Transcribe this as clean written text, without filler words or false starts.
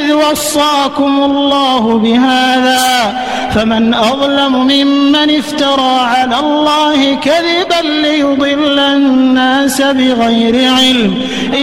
إذ وصاكم الله بهذا فمن أظلم ممن افترى على الله كذبا ليضل الناس بغير علم